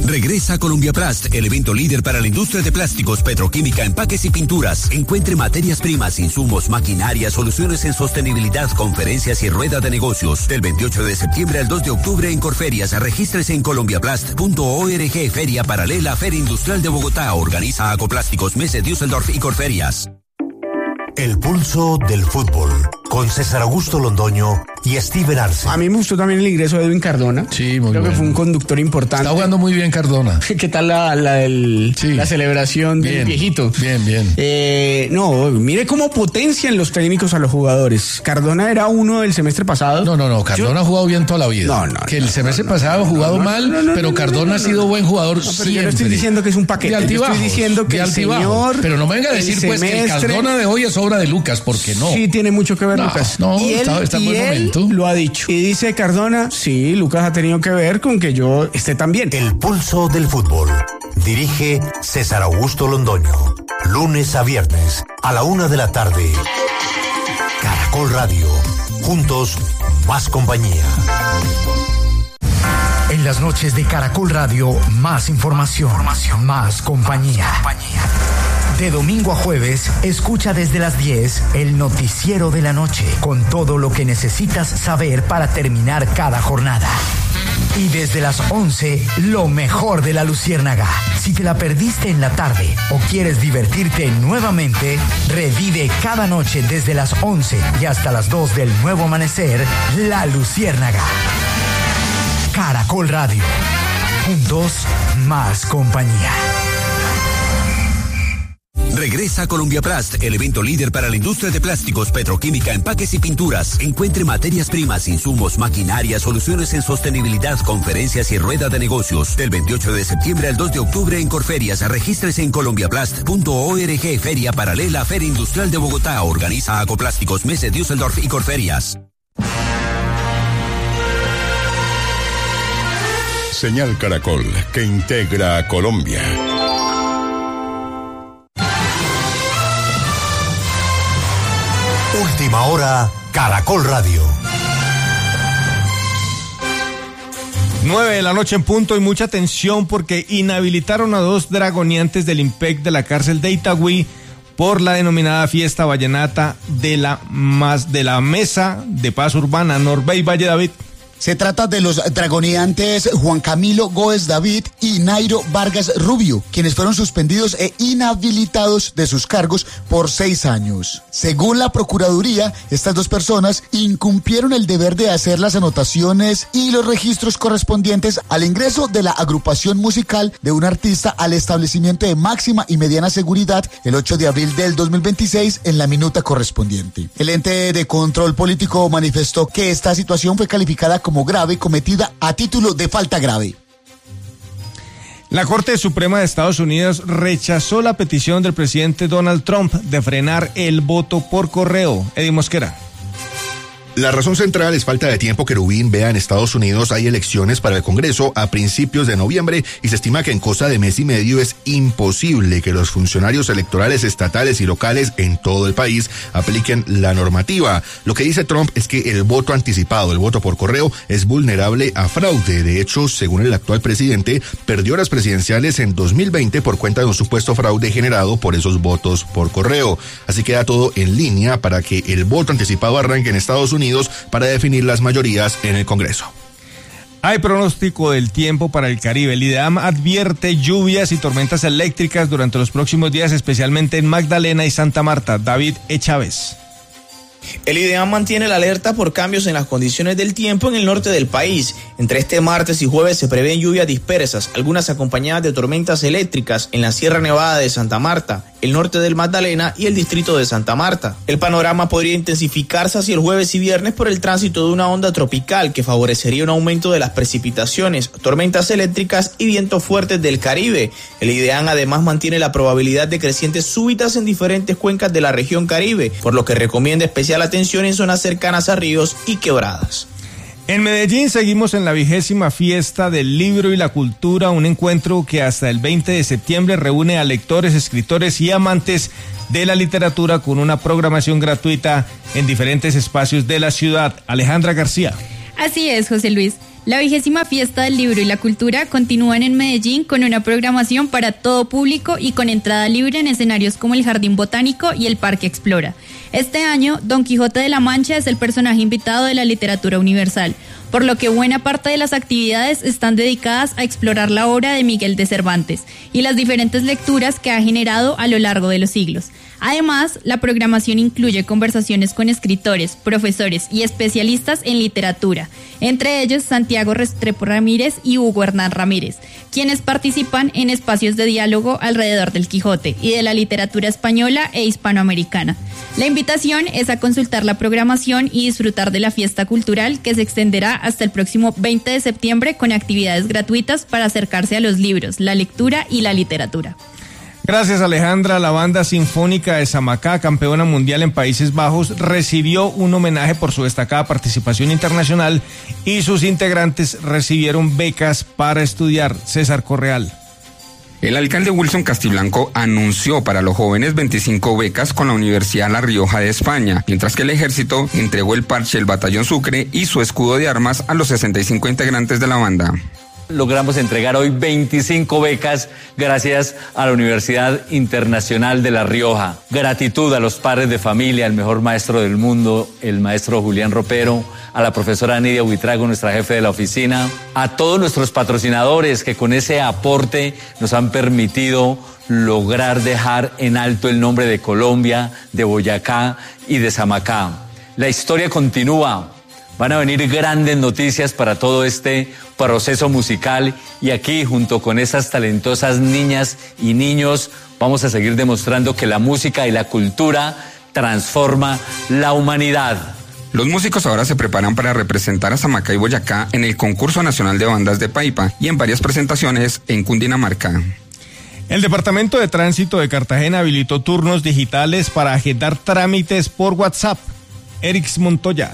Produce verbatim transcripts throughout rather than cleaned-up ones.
Regresa a Colombiaplast, el evento líder para la industria de plásticos, petroquímica, empaques y pinturas. Encuentre materias primas, insumos, maquinaria, soluciones en sostenibilidad, conferencias y rueda de negocios. Del veintiocho de septiembre al dos de octubre en Corferias. Regístrese en colombiaplast punto org. Feria paralela, Feria Industrial de Bogotá. Organiza Acoplásticos, Messe, Düsseldorf y Corferias. El pulso del fútbol, con César Augusto Londoño y Steven Arce. A mí me gustó también el ingreso de Edwin Cardona. Sí, muy Creo bueno. que fue un conductor importante. Está jugando muy bien Cardona. ¿Qué tal la, la, el, sí. la celebración bien, del viejito? Bien, bien. Eh, no, mire cómo potencian los técnicos a los jugadores. Cardona era uno del semestre pasado. No, no, no, Cardona Yo... ha jugado bien toda la vida. No, no. Que el no, semestre no, no, pasado ha jugado no, no, mal, no, no, pero no, Cardona no, no, ha sido buen jugador no, pero siempre. Yo no estoy diciendo que es un paquete. De altibajos, yo estoy diciendo que de el altibajos. señor... Pero no me venga a decir pues semestre... que el Cardona de hoy es obra de Lucas, porque no. Sí, tiene mucho que ver no, Lucas. No, y él, está, está en y buen él momento. Lo ha dicho. Y dice Cardona, sí, Lucas ha tenido que ver con que yo esté tan bien. El pulso del fútbol. Dirige César Augusto Londoño. Lunes a viernes a la una de la tarde. Caracol Radio. Juntos, más compañía. En las noches de Caracol Radio, más información, información. Más compañía. Más compañía. De domingo a jueves, escucha desde las diez el noticiero de la noche, con todo lo que necesitas saber para terminar cada jornada. Y desde las once, lo mejor de la Luciérnaga. Si te la perdiste en la tarde o quieres divertirte nuevamente, revive cada noche desde las once y hasta las dos del nuevo amanecer, La Luciérnaga. Caracol Radio. Juntos, más compañía. Regresa a Colombiaplast, el evento líder para la industria de plásticos, petroquímica, empaques y pinturas. Encuentre materias primas, insumos, maquinaria, soluciones en sostenibilidad, conferencias y rueda de negocios. Del veintiocho de septiembre al dos de octubre en Corferias. Regístrese en colombiaplast punto org. Feria paralela, Feria Industrial de Bogotá. Organiza Acoplásticos, Messe, Düsseldorf y Corferias. Señal Caracol, que integra a Colombia. Última hora, Caracol Radio. Nueve de la noche en punto y mucha atención porque inhabilitaron a dos dragoneantes del IMPEC de la cárcel de Itagüí por la denominada fiesta vallenata de la, más de la Mesa de Paz Urbana. Norbey Valle David. Se trata de los dragoneantes Juan Camilo Góez David y Nairo Vargas Rubio, quienes fueron suspendidos e inhabilitados de sus cargos por seis años. Según la Procuraduría, estas dos personas incumplieron el deber de hacer las anotaciones y los registros correspondientes al ingreso de la agrupación musical de un artista al establecimiento de máxima y mediana seguridad el ocho de abril del dos mil veintiséis en la minuta correspondiente. El ente de control político manifestó que esta situación fue calificada como como grave cometida a título de falta grave. La Corte Suprema de Estados Unidos rechazó la petición del presidente Donald Trump de frenar el voto por correo. Eddie Mosquera. La razón central es falta de tiempo. Querubín, vea, en Estados Unidos hay elecciones para el Congreso a principios de noviembre y se estima que en cosa de mes y medio es imposible que los funcionarios electorales estatales y locales en todo el país apliquen la normativa. Lo que dice Trump es que el voto anticipado, el voto por correo, es vulnerable a fraude. De hecho, según el actual presidente, perdió las presidenciales en dos mil veinte por cuenta de un supuesto fraude generado por esos votos por correo. Así queda todo en línea para que el voto anticipado arranque en Estados Unidos para definir las mayorías en el Congreso. Hay pronóstico del tiempo para el Caribe. El IDEAM advierte lluvias y tormentas eléctricas durante los próximos días, especialmente en Magdalena y Santa Marta. David E. Chávez. El IDEAM mantiene la alerta por cambios en las condiciones del tiempo en el norte del país. Entre este martes y jueves se prevén lluvias dispersas, algunas acompañadas de tormentas eléctricas en la Sierra Nevada de Santa Marta, el norte del Magdalena y el distrito de Santa Marta. El panorama podría intensificarse hacia el jueves y viernes por el tránsito de una onda tropical que favorecería un aumento de las precipitaciones, tormentas eléctricas y vientos fuertes del Caribe. El IDEAM además mantiene la probabilidad de crecientes súbitas en diferentes cuencas de la región Caribe, por lo que recomienda especial atención en zonas cercanas a ríos y quebradas. En Medellín seguimos en la vigésima fiesta del libro y la cultura, un encuentro que hasta el veinte de septiembre reúne a lectores, escritores y amantes de la literatura con una programación gratuita en diferentes espacios de la ciudad. Alejandra García. Así es, José Luis. La vigésima fiesta del libro y la cultura continúan en Medellín con una programación para todo público y con entrada libre en escenarios como el Jardín Botánico y el Parque Explora. Este año, Don Quijote de la Mancha es el personaje invitado de la literatura universal, por lo que buena parte de las actividades están dedicadas a explorar la obra de Miguel de Cervantes y las diferentes lecturas que ha generado a lo largo de los siglos. Además, la programación incluye conversaciones con escritores, profesores y especialistas en literatura, entre ellos Santiago Restrepo Ramírez y Hugo Hernán Ramírez, quienes participan en espacios de diálogo alrededor del Quijote y de la literatura española e hispanoamericana. La invitación es a consultar la programación y disfrutar de la fiesta cultural que se extenderá hasta el próximo veinte de septiembre con actividades gratuitas para acercarse a los libros, la lectura y la literatura. Gracias, Alejandra. La banda sinfónica de Samacá, campeona mundial en Países Bajos, recibió un homenaje por su destacada participación internacional y sus integrantes recibieron becas para estudiar. César Correal. El alcalde Wilson Castiblanco anunció para los jóvenes veinticinco becas con la Universidad La Rioja de España, mientras que el ejército entregó el parche del Batallón Sucre y su escudo de armas a los sesenta y cinco integrantes de la banda. Logramos entregar hoy veinticinco becas gracias a la Universidad Internacional de La Rioja. Gratitud a los padres de familia, al mejor maestro del mundo, el maestro Julián Ropero, a la profesora Nidia Buitrago, nuestra jefe de la oficina, a todos nuestros patrocinadores que con ese aporte nos han permitido lograr dejar en alto el nombre de Colombia, de Boyacá y de Samacá. La historia continúa. Van a venir grandes noticias para todo este proceso musical y aquí, junto con esas talentosas niñas y niños, vamos a seguir demostrando que la música y la cultura transforma la humanidad. Los músicos ahora se preparan para representar a Samacá y Boyacá en el Concurso Nacional de Bandas de Paipa y en varias presentaciones en Cundinamarca. El Departamento de Tránsito de Cartagena habilitó turnos digitales para agendar trámites por WhatsApp. Erix Montoya.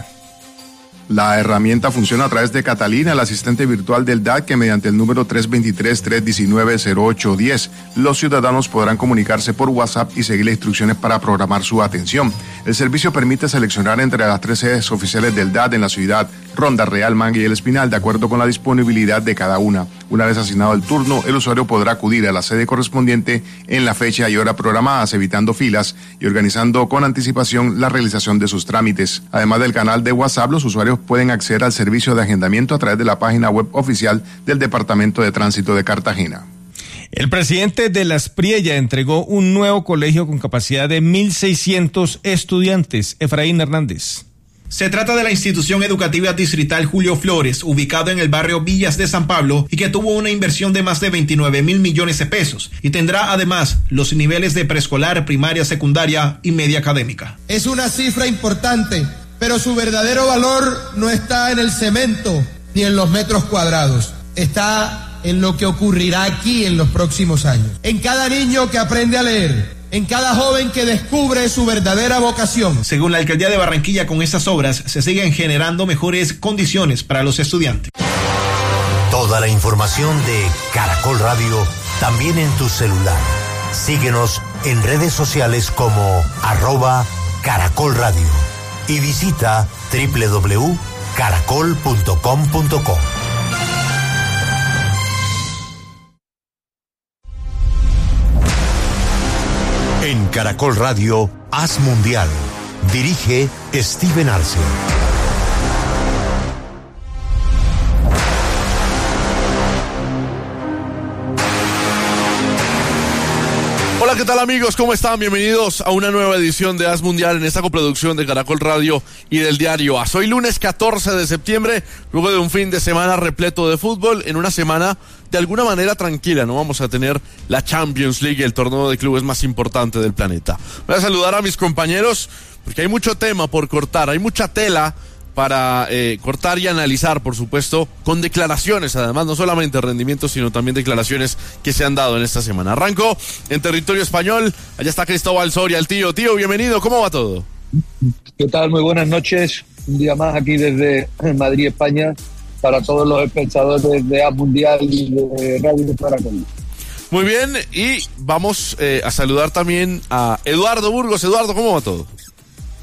La herramienta funciona a través de Catalina, el asistente virtual del D A C, que mediante el número tres dos tres, tres uno nueve, cero ocho uno cero, los ciudadanos podrán comunicarse por WhatsApp y seguir las instrucciones para programar su atención. El servicio permite seleccionar entre las tres sedes oficiales del D A C en la ciudad, Ronda, Real, Mangue y El Espinal, de acuerdo con la disponibilidad de cada una. Una vez asignado el turno, el usuario podrá acudir a la sede correspondiente en la fecha y hora programadas, evitando filas y organizando con anticipación la realización de sus trámites. Además del canal de WhatsApp, los usuarios pueden acceder al servicio de agendamiento a través de la página web oficial del Departamento de Tránsito de Cartagena. El presidente de la Espriella entregó un nuevo colegio con capacidad de mil seiscientos estudiantes. Efraín Hernández. Se trata de la institución educativa distrital Julio Flores, ubicado en el barrio Villas de San Pablo y que tuvo una inversión de más de veintinueve mil millones de pesos y tendrá además los niveles de preescolar, primaria, secundaria y media académica. Es una cifra importante, pero su verdadero valor no está en el cemento ni en los metros cuadrados, está en lo que ocurrirá aquí en los próximos años. En cada niño que aprende a leer, en cada joven que descubre su verdadera vocación. Según la alcaldía de Barranquilla, con estas obras se siguen generando mejores condiciones para los estudiantes. Toda la información de Caracol Radio también en tu celular. Síguenos en redes sociales como arroba Caracol Radio y visita doble u doble u doble u punto caracol punto com punto co. En Caracol Radio, Haz Mundial. Dirige Steven Arce. Hola, ¿qué tal amigos? ¿Cómo están? Bienvenidos a una nueva edición de Haz Mundial en esta coproducción de Caracol Radio y del diario Haz. Hoy lunes catorce de septiembre, luego de un fin de semana repleto de fútbol, en una semana de alguna manera tranquila, ¿no? Vamos a tener la Champions League, el torneo de clubes más importante del planeta. Voy a saludar a mis compañeros porque hay mucho tema por cortar, hay mucha tela para eh, cortar y analizar, por supuesto, con declaraciones, además, no solamente rendimientos, sino también declaraciones que se han dado en esta semana. Arranco en territorio español, allá está Cristóbal Soria, el tío. Tío, bienvenido, ¿cómo va todo? ¿Qué tal? Muy buenas noches, un día más aquí desde Madrid, España, para todos los espectadores de Haz Mundial y de Radio Caracol. Muy bien, y vamos eh, a saludar también a Eduardo Burgos. Eduardo, ¿cómo va todo?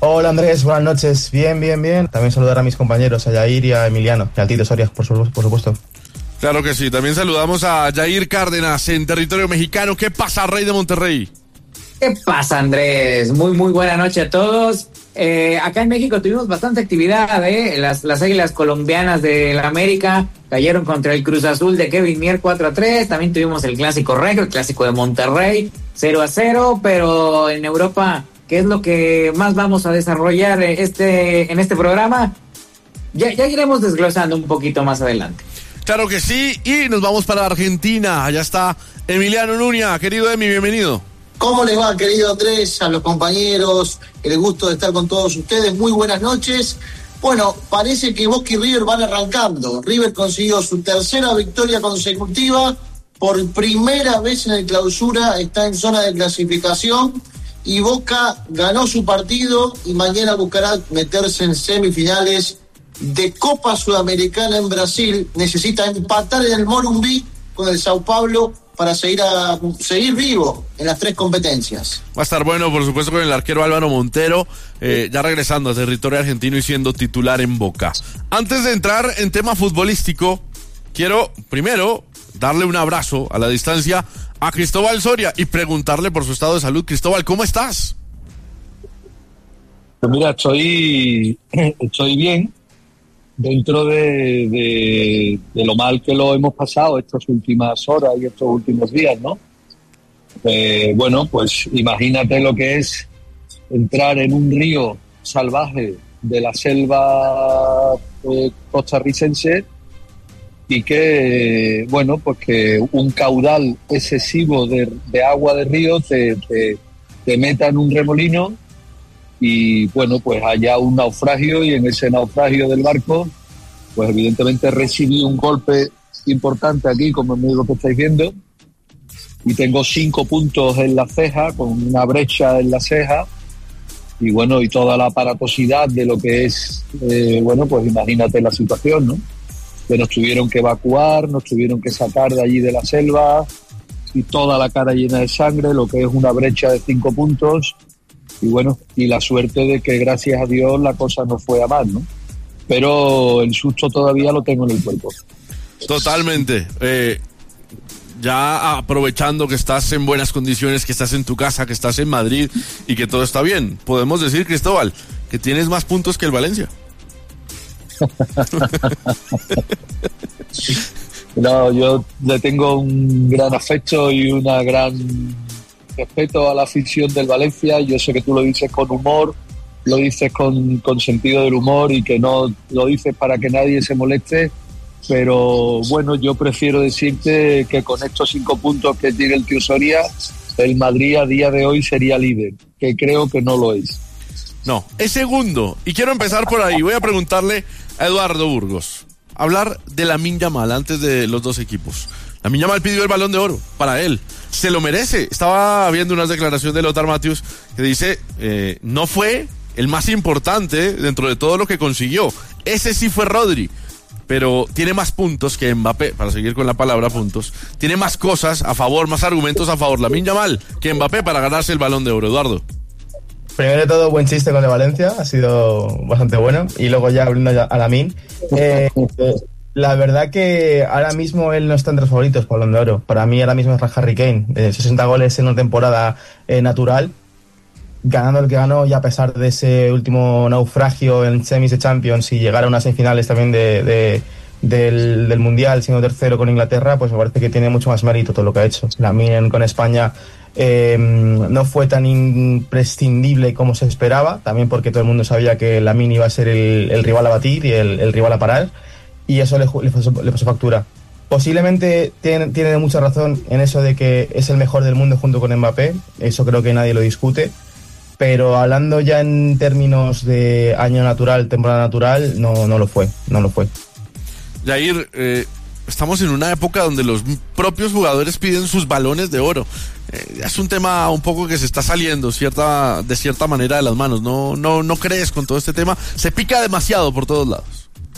Hola Andrés, buenas noches. Bien, bien, bien. También saludar a mis compañeros, a Yair y a Emiliano, y al Tito Soria, por, su, por supuesto. Claro que sí. También saludamos a Yair Cárdenas en territorio mexicano. ¿Qué pasa, Rey de Monterrey? ¿Qué pasa, Andrés? Muy, muy buena noche a todos. Eh, acá en México tuvimos bastante actividad, ¿eh? Las, las Águilas Colombianas de la América cayeron contra el Cruz Azul de Kevin Mier cuatro a tres. También tuvimos el Clásico Regio, el Clásico de Monterrey, cero a cero. Pero en Europa, ¿qué es lo que más vamos a desarrollar este, en este programa? Ya, ya iremos desglosando un poquito más adelante. Claro que sí, y nos vamos para Argentina. Allá está Emiliano Nuña. Querido Emi, bienvenido. ¿Cómo les va, querido Andrés, a los compañeros? El gusto de estar con todos ustedes. Muy buenas noches. Bueno, parece que Boca y River van arrancando. River consiguió su tercera victoria consecutiva. Por primera vez en el Clausura está en zona de clasificación. Y Boca ganó su partido y mañana buscará meterse en semifinales de Copa Sudamericana en Brasil. Necesita empatar en el Morumbi con el Sao Paulo para seguir a seguir vivo en las tres competencias. Va a estar bueno, por supuesto, con el arquero Álvaro Montero, eh, ya regresando a territorio argentino y siendo titular en Boca. Antes de entrar en tema futbolístico, quiero primero darle un abrazo a la distancia a Cristóbal Soria y preguntarle por su estado de salud. Cristóbal, ¿cómo estás? Pues mira, estoy, estoy bien. Dentro de, de, de lo mal que lo hemos pasado estas últimas horas y estos últimos días, ¿no? Eh, bueno, pues imagínate lo que es entrar en un río salvaje de la selva eh, costarricense y que, bueno, pues que un caudal excesivo de, de agua de río te, te, te meta en un remolino. Y bueno, pues haya un naufragio y en ese naufragio del barco, pues evidentemente recibí un golpe importante aquí, como es lo que estáis viendo, y tengo cinco puntos en la ceja, con una brecha en la ceja, y bueno, y toda la aparatosidad de lo que es, eh, bueno, pues imagínate la situación, ¿no? Que nos tuvieron que evacuar, nos tuvieron que sacar de allí de la selva, y toda la cara llena de sangre, lo que es una brecha de cinco puntos. Y bueno, y la suerte de que gracias a Dios la cosa no fue a mal, ¿no? Pero el susto todavía lo tengo en el cuerpo. Totalmente. Eh, ya aprovechando que estás en buenas condiciones, que estás en tu casa, que estás en Madrid y que todo está bien, podemos decir, Cristóbal, que tienes más puntos que el Valencia. No, yo le tengo un gran afecto y una gran respeto a la afición del Valencia. Yo sé que tú lo dices con humor, lo dices con, con sentido del humor y que no lo dices para que nadie se moleste, pero bueno, yo prefiero decirte que con estos cinco puntos que tiene el tío Soria, el Madrid a día de hoy sería líder, que creo que no lo es. No, es segundo, y quiero empezar por ahí. Voy a preguntarle a Eduardo Burgos, hablar de Lamine Yamal antes de los dos equipos. Lamine Yamal pidió el Balón de Oro para él. Se lo merece. Estaba viendo unas declaraciones de Lothar Matthäus que dice, eh, no fue el más importante dentro de todo lo que consiguió. Ese sí fue Rodri, pero tiene más puntos que Mbappé, para seguir con la palabra puntos. Tiene más cosas a favor, más argumentos a favor Lamine Yamal que Mbappé para ganarse el Balón de Oro. Eduardo. Primero de todo, buen chiste con el Valencia, ha sido bastante bueno. Y luego ya hablando a Lamine. Eh, eh, La verdad que ahora mismo él no está entre los favoritos por Balón de Oro. Para mí ahora mismo es Harry Kane, de sesenta goles en una temporada eh, natural, ganando el que ganó, y a pesar de ese último naufragio en semis de Champions y llegar a unas semifinales también de, de, del, del Mundial, siendo tercero con Inglaterra, pues me parece que tiene mucho más mérito todo lo que ha hecho. Lamine con España eh, no fue tan imprescindible como se esperaba, también porque todo el mundo sabía que Lamine iba a ser el, el rival a batir y el, el rival a parar. Y eso le, le, pasó, le pasó factura. Posiblemente tiene, tiene mucha razón en eso de que es el mejor del mundo junto con Mbappé. Eso creo que nadie lo discute. Pero hablando ya en términos de año natural, temporada natural, no, no lo fue. No lo fue. Yair, eh, estamos en una época donde los propios jugadores piden sus balones de oro. Eh, es un tema un poco que se está saliendo cierta, de cierta manera de las manos. ¿No, no, no crees con todo este tema? Se pica demasiado por todos lados.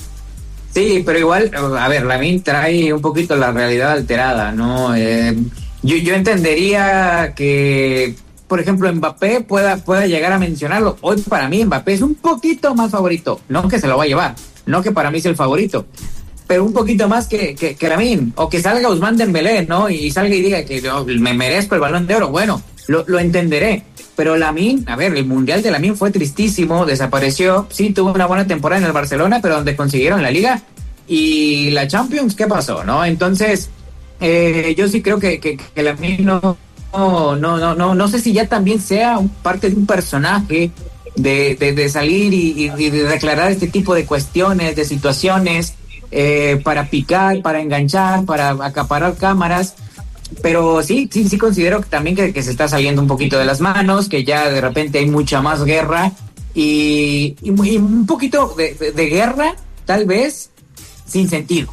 Sí, pero igual, a ver, Lamine trae un poquito la realidad alterada, ¿no? Eh, yo, yo entendería que por ejemplo, Mbappé pueda, pueda llegar a mencionarlo. Hoy para mí Mbappé es un poquito más favorito, no que se lo va a llevar, no que para mí es el favorito, pero un poquito más que, que, que Lamine, o que salga Ousmane Dembélé, ¿no? Y salga y diga que yo me merezco el Balón de Oro. Bueno, lo, lo entenderé, pero Lamine, a ver, el Mundial de Lamine fue tristísimo, desapareció, sí tuvo una buena temporada en el Barcelona, pero donde consiguieron la Liga y la Champions, ¿qué pasó, no? Entonces, eh, yo sí creo que, que, que Lamine no, no, no, no, no, no sé si ya también sea un, parte de un personaje de, de, de salir y, y de declarar este tipo de cuestiones, de situaciones, Eh, para picar, para enganchar, para acaparar cámaras, pero sí, sí, sí considero que también que, que se está saliendo un poquito de las manos, que ya de repente hay mucha más guerra y, y, y un poquito de, de, de guerra, tal vez sin sentido.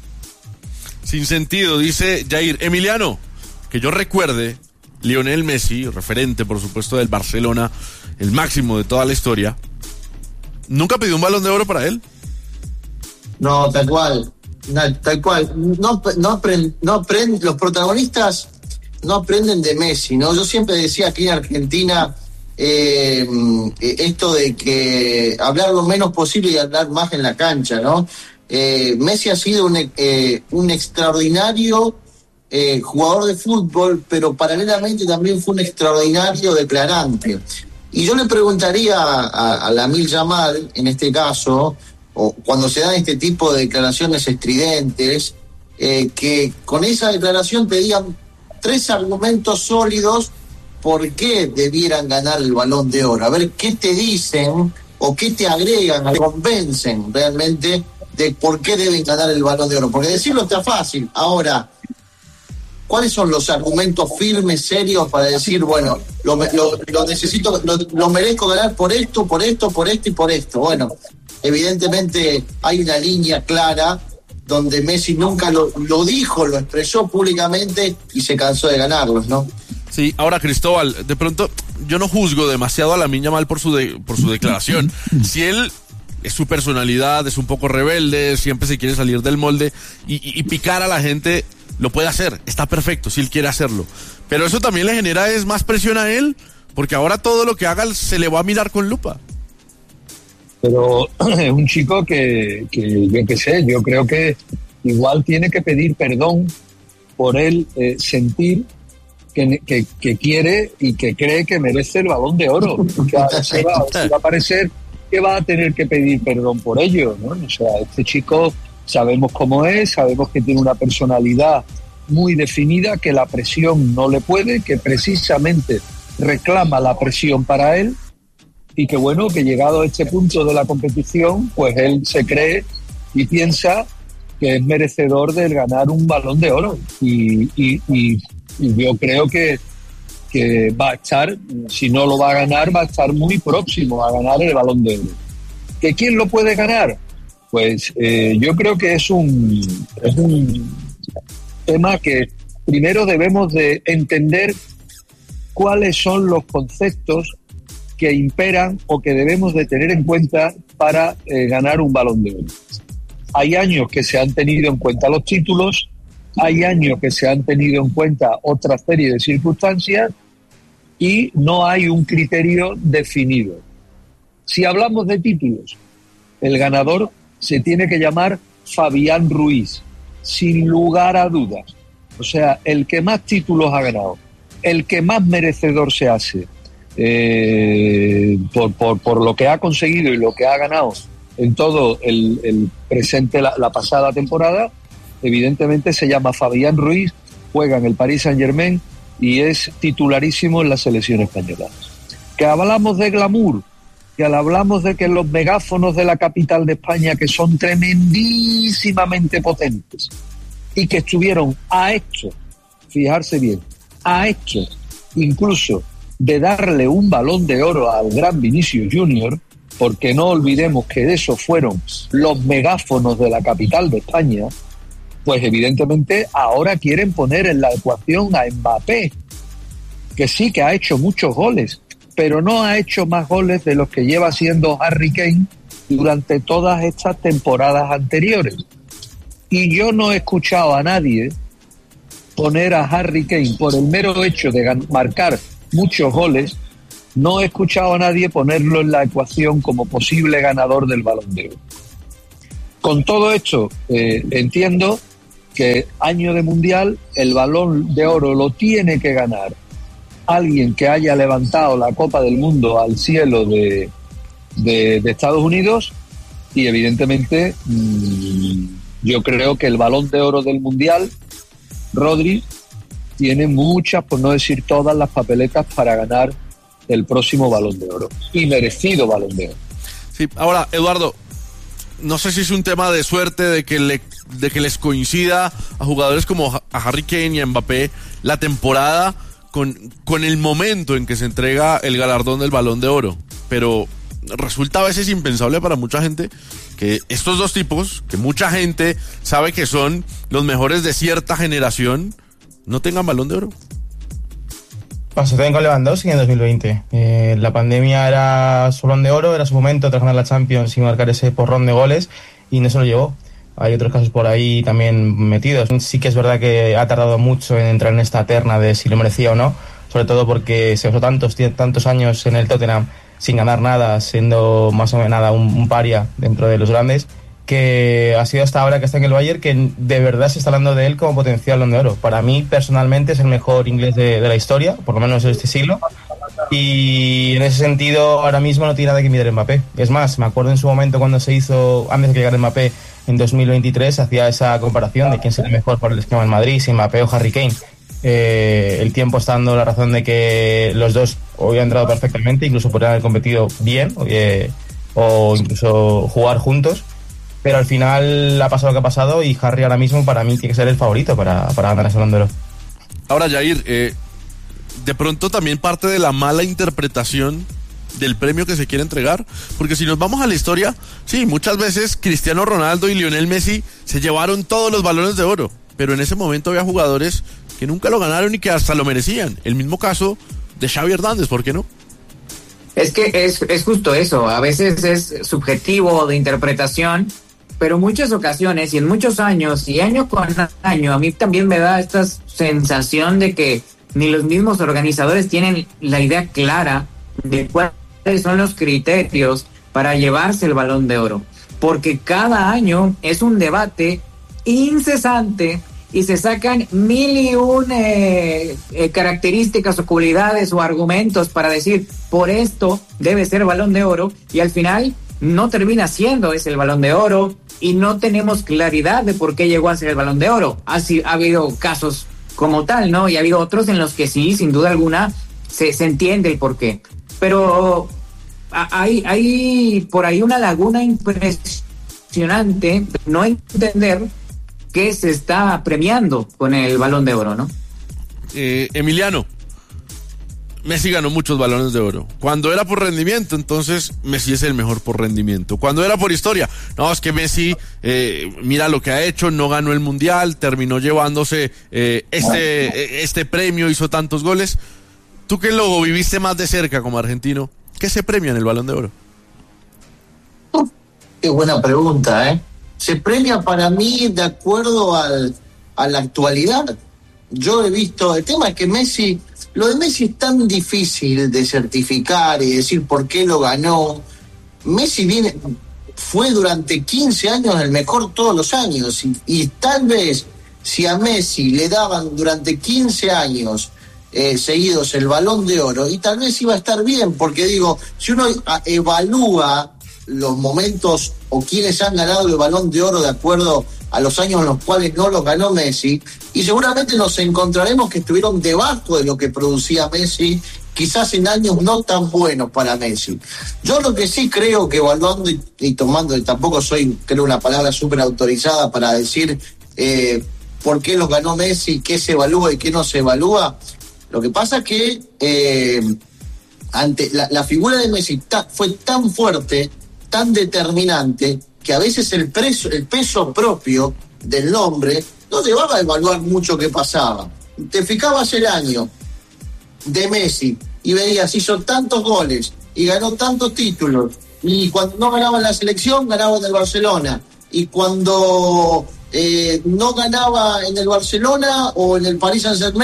Sin sentido, dice Jair. Emiliano, que yo recuerde, Lionel Messi, referente por supuesto del Barcelona, el máximo de toda la historia, ¿nunca pidió un Balón de Oro para él? No, tal cual, no, tal cual. No, no aprend, no aprend, los protagonistas no aprenden de Messi, ¿no? Yo siempre decía aquí en Argentina eh, esto de que hablar lo menos posible y hablar más en la cancha, ¿no? Eh, Messi ha sido un, eh, un extraordinario eh, jugador de fútbol, pero paralelamente también fue un extraordinario declarante. Y yo le preguntaría a, a Lamine Yamal, en este caso, o cuando se dan este tipo de declaraciones estridentes, eh, que con esa declaración te digan tres argumentos sólidos por qué debieran ganar el Balón de Oro. A ver qué te dicen o qué te agregan, te convencen realmente de por qué deben ganar el Balón de Oro. Porque decirlo está fácil. Ahora, ¿cuáles son los argumentos firmes, serios para decir, bueno, lo, lo, lo necesito, lo, lo merezco ganar por esto, por esto, por esto y por esto? Bueno, evidentemente hay una línea clara donde Messi nunca lo, lo dijo, lo expresó públicamente y se cansó de ganarlos, ¿no? Sí, ahora Cristóbal, de pronto yo no juzgo demasiado a Lamine Yamal por su de, por su declaración. Si él es su personalidad, es un poco rebelde, siempre se quiere salir del molde y, y, y picar a la gente, lo puede hacer, está perfecto si él quiere hacerlo. Pero eso también le genera es más presión a él, porque ahora todo lo que haga se le va a mirar con lupa. Pero es un chico que, que yo qué sé, yo creo que igual tiene que pedir perdón por él eh, sentir que, que, que quiere y que cree que merece el Balón de Oro. Que ahora se va, se va a parecer que va a tener que pedir perdón por ello, ¿no? O sea, este chico sabemos cómo es, sabemos que tiene una personalidad muy definida, que la presión no le puede, que precisamente reclama la presión para él. Y que bueno, que llegado a este punto de la competición, pues él se cree y piensa que es merecedor de ganar un Balón de Oro. Y, y, y, y yo creo que, que va a estar, si no lo va a ganar, va a estar muy próximo a ganar el Balón de Oro. ¿Que quién lo puede ganar? Pues eh, yo creo que es un, es un tema que primero debemos de entender cuáles son los conceptos que imperan o que debemos de tener en cuenta para eh, ganar un Balón de Oro. Hay años que se han tenido en cuenta los títulos, hay años que se han tenido en cuenta otra serie de circunstancias y no hay un criterio definido. Si hablamos de títulos, el ganador se tiene que llamar Fabián Ruiz, sin lugar a dudas. O sea, el que más títulos ha ganado, el que más merecedor se hace, Eh, por, por, por lo que ha conseguido y lo que ha ganado en todo el, el presente, la, la pasada temporada, evidentemente se llama Fabián Ruiz, juega en el Paris Saint-Germain y es titularísimo en la selección española. Que hablamos de glamour, que hablamos de que los megáfonos de la capital de España, que son tremendísimamente potentes y que estuvieron a esto, fijarse bien, a esto incluso de darle un Balón de Oro al gran Vinicius Junior, porque no olvidemos que esos fueron los megáfonos de la capital de España, pues evidentemente ahora quieren poner en la ecuación a Mbappé, que sí que ha hecho muchos goles, pero no ha hecho más goles de los que lleva haciendo Harry Kane durante todas estas temporadas anteriores. Y yo no he escuchado a nadie poner a Harry Kane por el mero hecho de marcar muchos goles, no he escuchado a nadie ponerlo en la ecuación como posible ganador del Balón de Oro. Con todo esto, eh, entiendo que año de Mundial, el Balón de Oro lo tiene que ganar alguien que haya levantado la Copa del Mundo al cielo de, de, de Estados Unidos, y evidentemente mmm, yo creo que el Balón de Oro del Mundial, Rodri, tiene muchas, por no decir todas, las papeletas para ganar el próximo Balón de Oro, y merecido Balón de Oro. Sí, ahora, Eduardo, no sé si es un tema de suerte, de que le de que les coincida a jugadores como a Harry Kane y a Mbappé la temporada con, con el momento en que se entrega el galardón del Balón de Oro, pero resulta a veces impensable para mucha gente que estos dos tipos, que mucha gente sabe que son los mejores de cierta generación, no tengan Balón de Oro. Pasó también con Lewandowski en dos mil veinte. Eh, la pandemia era su Balón de Oro, era su momento tras ganar la Champions y marcar ese porrón de goles, y no se lo llevó. Hay otros casos por ahí también metidos. Sí que es verdad que ha tardado mucho en entrar en esta terna de si lo merecía o no, sobre todo porque se pasó tantos, tantos años en el Tottenham sin ganar nada, siendo más o menos nada un, un paria dentro de los grandes, que ha sido hasta ahora que está en el Bayern que de verdad se está hablando de él como potencial Balón de Oro. Para mí, personalmente, es el mejor inglés de, de la historia, por lo menos de este siglo, y en ese sentido ahora mismo no tiene nada que mirar Mbappé. Es más, me acuerdo en su momento cuando se hizo, antes de que llegara Mbappé en dos mil veintitrés, hacía esa comparación de quién sería mejor para el esquema en Madrid, si Mbappé o Harry Kane. Eh, el tiempo está dando la razón de que los dos hoy han entrado perfectamente, incluso podrían haber competido bien, eh, o incluso jugar juntos, pero al final ha pasado lo que ha pasado, y Harry ahora mismo para mí tiene que ser el favorito para, para ganar ese Balón de Oro. Ahora, Jair, eh, de pronto también parte de la mala interpretación del premio que se quiere entregar, porque si nos vamos a la historia, sí, muchas veces Cristiano Ronaldo y Lionel Messi se llevaron todos los balones de oro, pero en ese momento había jugadores que nunca lo ganaron y que hasta lo merecían. El mismo caso de Xavi Hernández, ¿por qué no? Es que es, es justo eso, a veces es subjetivo de interpretación, pero en muchas ocasiones y en muchos años y año con año a mí también me da esta sensación de que ni los mismos organizadores tienen la idea clara de cuáles son los criterios para llevarse el Balón de Oro, porque cada año es un debate incesante y se sacan mil y un eh, eh, características o cualidades o argumentos para decir por esto debe ser Balón de Oro, y al final no termina siendo ese el Balón de Oro y no tenemos claridad de por qué llegó a ser el Balón de Oro. Así ha habido casos como tal, ¿no? Y ha habido otros en los que sí, sin duda alguna, se, se entiende el por qué. Pero hay, hay por ahí una laguna impresionante, no entender qué se está premiando con el Balón de Oro, ¿no? Eh, Emiliano, Messi ganó muchos balones de oro. Cuando era por rendimiento, entonces Messi es el mejor por rendimiento. Cuando era por historia, no, es que Messi, eh, mira lo que ha hecho, no ganó el Mundial, terminó llevándose eh, este, este premio, hizo tantos goles. Tú que lo viviste más de cerca como argentino, ¿qué se premia en el Balón de Oro? Qué buena pregunta, ¿eh? Se premia para mí de acuerdo al, a la actualidad. Yo he visto, el tema es que Messi, lo de Messi es tan difícil de certificar y decir por qué lo ganó. Messi viene, fue durante quince años el mejor todos los años, y, y tal vez si a Messi le daban durante quince años eh, seguidos el Balón de Oro, y tal vez iba a estar bien, porque digo, si uno a, evalúa los momentos o quienes han ganado el Balón de Oro de acuerdo a los años en los cuales no lo ganó Messi, y seguramente nos encontraremos que estuvieron debajo de lo que producía Messi, quizás en años no tan buenos para Messi. Yo lo que sí creo que evaluando y, y tomando, y tampoco soy, creo, una palabra súper autorizada para decir eh, por qué los ganó Messi, qué se evalúa y qué no se evalúa. Lo que pasa es que eh, ante la, la figura de Messi ta, fue tan fuerte, tan determinante, que a veces el, preso, el peso propio del nombre no llevaba a evaluar mucho qué pasaba. Te fijabas el año de Messi y veías, hizo tantos goles y ganó tantos títulos, y cuando no ganaba en la selección, ganaba en el Barcelona, y cuando eh, no ganaba en el Barcelona o en el Paris Saint-Germain,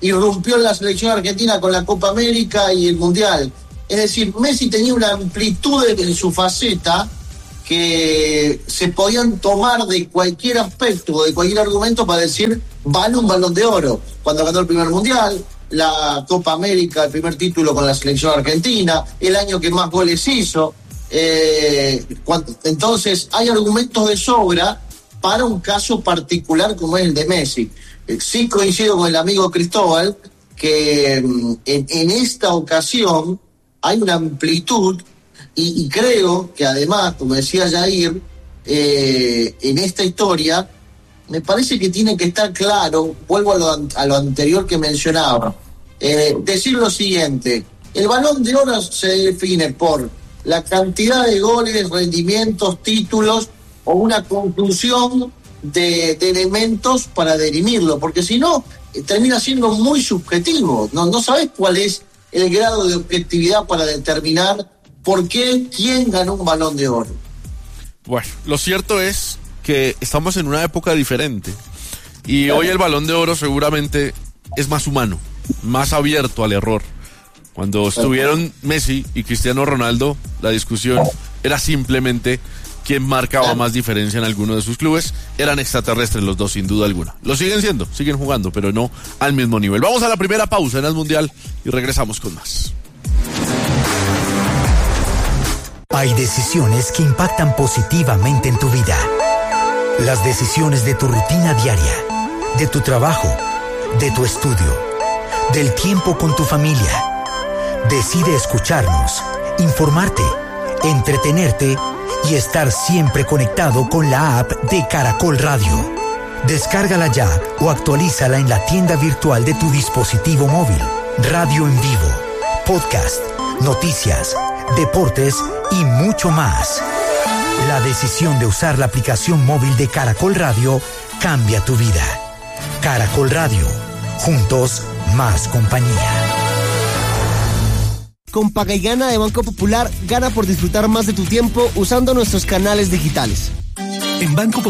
irrumpió en la selección argentina con la Copa América y el Mundial. Es decir, Messi tenía una amplitud en su faceta que se podían tomar de cualquier aspecto o de cualquier argumento para decir, vale un Balón de Oro. Cuando ganó el primer Mundial, la Copa América, el primer título con la selección argentina, el año que más goles hizo. Eh, cuando, entonces, hay argumentos de sobra para un caso particular como es el de Messi. Eh, sí coincido con el amigo Cristóbal que en, en esta ocasión hay una amplitud y, y creo que además, como decía Jair, eh, en esta historia me parece que tiene que estar claro, vuelvo a lo, a lo anterior que mencionaba, eh, decir lo siguiente: el Balón de Oro se define por la cantidad de goles, rendimientos, títulos o una conclusión de, de elementos para dirimirlo, porque si no, eh, termina siendo muy subjetivo, no, no sabes cuál es el grado de objetividad para determinar por qué, quién ganó un Balón de Oro. Bueno, lo cierto es que estamos en una época diferente y hoy el Balón de Oro seguramente es más humano, más abierto al error. Cuando estuvieron Messi y Cristiano Ronaldo, la discusión era simplemente quién marcaba más diferencia en alguno de sus clubes. Eran extraterrestres los dos, sin duda alguna. Lo siguen siendo, siguen jugando, pero no al mismo nivel. Vamos a la primera pausa en el Mundial y regresamos con más. Hay decisiones que impactan positivamente en tu vida. Las decisiones de tu rutina diaria, de tu trabajo, de tu estudio, del tiempo con tu familia. Decide escucharnos, informarte, entretenerte y estar siempre conectado con la app de Caracol Radio. Descárgala ya o actualízala en la tienda virtual de tu dispositivo móvil. Radio en vivo, podcast, noticias, deportes y mucho más. La decisión de usar la aplicación móvil de Caracol Radio cambia tu vida. Caracol Radio, juntos más compañía. Con Paga y Gana de Banco Popular, gana por disfrutar más de tu tiempo usando nuestros canales digitales. En Banco Popular